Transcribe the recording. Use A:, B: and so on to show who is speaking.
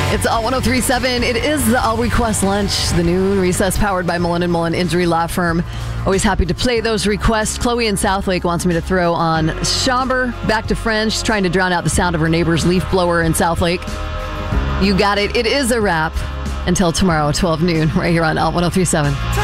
A: It's All 1037. It is the All Request Lunch, the noon recess powered by Mullen & Mullen Injury Law Firm. Always happy to play those requests. Chloe in Southlake wants me to throw on Chambre, Back to French. She's trying to drown out the sound of her neighbor's leaf blower in Southlake. You got it. It is a wrap. Until tomorrow, 12 noon, right here on All 1037.